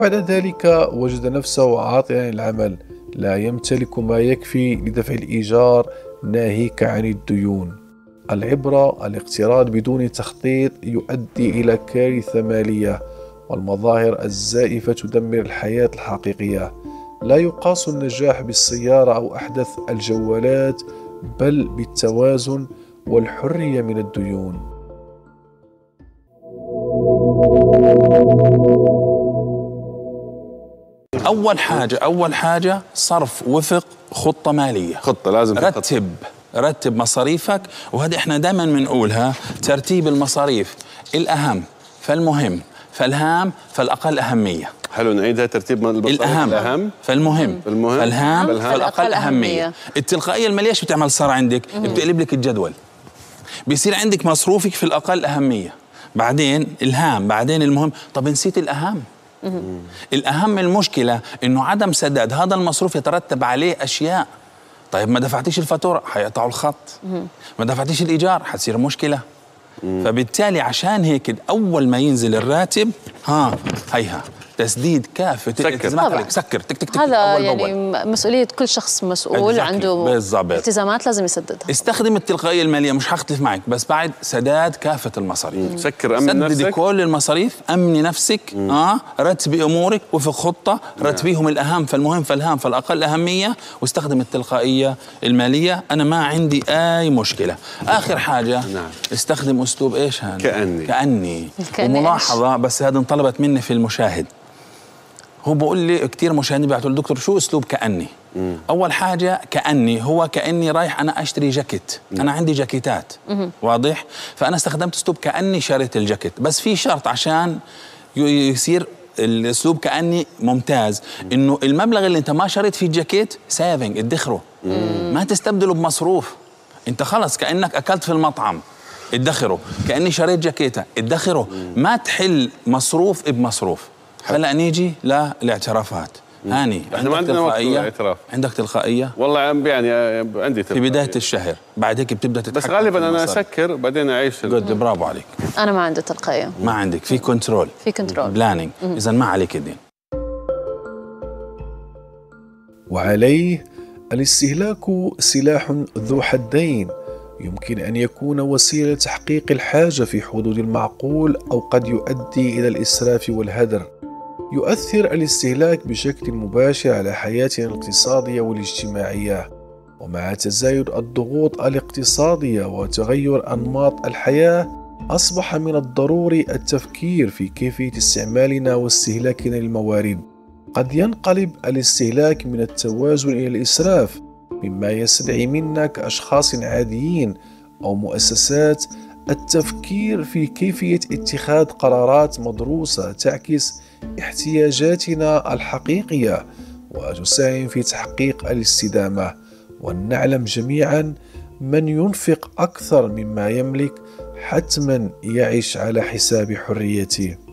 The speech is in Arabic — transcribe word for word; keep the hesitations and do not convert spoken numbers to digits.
بعد ذلك وجد نفسه عاطلا عن العمل، لا يمتلك ما يكفي لدفع الإيجار، ناهيك عن الديون. العبرة الاقتراض بدون تخطيط يؤدي إلى كارثة مالية، والمظاهر الزائفة تدمر الحياة الحقيقية. لا يقاس النجاح بالسيارة أو أحدث الجوالات، بل بالتوازن والحرية من الديون. أول حاجة أول حاجة صرف وفق خطة مالية. خطة لازم رتب رتب مصاريفك، وهذه احنا دائما بنقولها، ترتيب المصاريف الأهم فالمهم فالهام فالأقل أهمية. حلو، نعيدها. ترتيب المصاريف الأهم, الأهم فالمهم فالمهم فالهام فالهام فالأقل أهمية. التلقائية المالية ايش بتعمل صار عندك؟ بتقلب لك الجدول، بيصير عندك مصروفك في الأقل أهمية، بعدين الهام، بعدين المهم. طب نسيت الأهم. الأهم المشكلة إنه عدم سداد هذا المصروف يترتب عليه أشياء. طيب ما دفعتيش الفاتورة حيقطعوا الخط، ما دفعتيش الإيجار حتصير مشكلة. فبالتالي عشان هيك أول ما ينزل الراتب ها هيها تسديد كافة الالتزامات، سكر تك تك تك. هذا يعني مسؤولية كل شخص مسؤول عنده بالضبط التزامات لازم يسددها. استخدم التلقائية المالية، مش هختلف معك، بس بعد سداد كافة المصاريف. سكر، أمن نفسك، سددي كل المصاريف، أمني نفسك. اه رتبي أمورك وفق خطة، رتبيهم الأهم فالمهم فالهام فالأقل أهمية، واستخدم التلقائية المالية. أنا ما عندي أي مشكلة. آخر حاجة نعم. استخدم أسلوب إيش هذا؟ كأني كأني, كأني. وملاحظة بس هذا انطلبت مني في المشاهد، هو بقول لي كثير مشاهدين بيعتوا له دكتور شو اسلوب كأني؟ مم. اول حاجه كأني هو كأني رايح انا اشتري جاكيت، مم. انا عندي جاكيتات، مم. واضح؟ فانا استخدمت اسلوب كأني شريت الجاكيت، بس في شرط عشان يصير الاسلوب كأني ممتاز، انه المبلغ اللي انت ما شريت فيه الجاكيت سيفنج ادخره، ما تستبدله بمصروف. انت خلص كأنك اكلت في المطعم ادخره، كأني شريت جاكيته ادخره، ما تحل مصروف بمصروف. هلا نيجي للاعترافات. هاني احنا ما عندنا وقت الاعتراف. عندك تلقائيه؟ والله يعني عندي تلقائيه في بدايه الشهر، بعد هيك بتبدا تتحكم. بس غالبا انا اسكر بعدين اعيش. جود، برافو عليك. انا ما عندي تلقائيه. ما عندك، في كنترول، في كنترول بلاننج، اذا ما عليك الدين. وعليه الاستهلاك سلاح ذو حدين، يمكن أن يكون وسيلة تحقيق الحاجة في حدود المعقول، أو قد يؤدي إلى الإسراف والهدر. يؤثر الاستهلاك بشكل مباشر على حياتنا الاقتصادية والاجتماعية، ومع تزايد الضغوط الاقتصادية وتغير أنماط الحياة أصبح من الضروري التفكير في كيفية استعمالنا واستهلاكنا للموارد. قد ينقلب الاستهلاك من التوازن إلى الإسراف، مما يستدعي منا كأشخاص عاديين أو مؤسسات التفكير في كيفية اتخاذ قرارات مدروسة تعكس احتياجاتنا الحقيقية وتساهم في تحقيق الاستدامة. ولنعلم جميعا من ينفق أكثر مما يملك حتما يعيش على حساب حريته.